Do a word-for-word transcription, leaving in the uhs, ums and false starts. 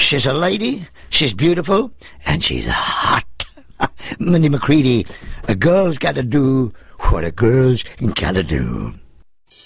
She's a lady, she's beautiful, and she's hot. Minnie McCready, a girl's got to do what a girl's got to do.